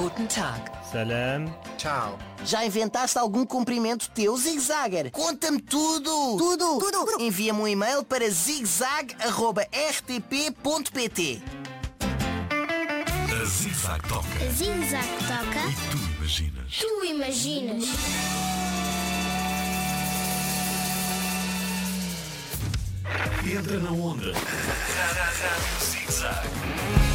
Guten Tag. Salam. Tchau. Já inventaste algum cumprimento teu, Zig-Zagger? Conta-me tudo! Tudo! Envia-me um e-mail para zigzag@rtp.pt. A Zig-Zag toca. A Zig-Zag toca. E tu imaginas? Tu imaginas. Entra na onda. Zig-Zag.